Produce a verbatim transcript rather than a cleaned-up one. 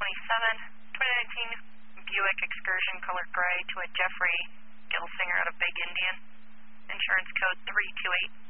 twenty-seven, twenty nineteen Buick Excursion color gray to a Jeffrey Gilsinger out of Big Indian. Insurance code three two eight